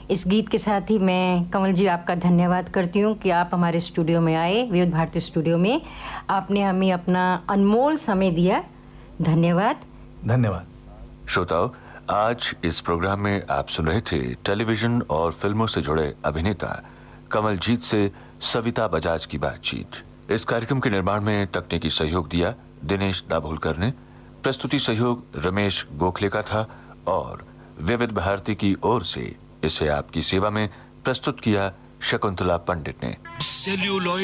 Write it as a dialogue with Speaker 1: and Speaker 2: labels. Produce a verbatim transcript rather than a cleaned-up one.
Speaker 1: इस गीत के साथ ही मैं कमल जी आपका धन्यवाद करती हूँ कि आप हमारे स्टूडियो में आए, विविध भारती स्टूडियो में। आपने हमें अपना अनमोल समय दिया। धन्यवाद।
Speaker 2: धन्यवाद।
Speaker 3: श्रोताओं, आज इस प्रोग्राम में आप सुन रहे थे टेलीविजन और फिल्मों से जुड़े अभिनेता कमलजीत से सविता बजाज की बातचीत। इस कार्यक्रम के निर्माण में तकनीकी सहयोग दिया दिनेश दाभोलकर ने। प्रस्तुति सहयोग रमेश गोखले का था और विविध भारती की ओर से इसे आपकी सेवा में प्रस्तुत किया शकुंतला पंडित ने।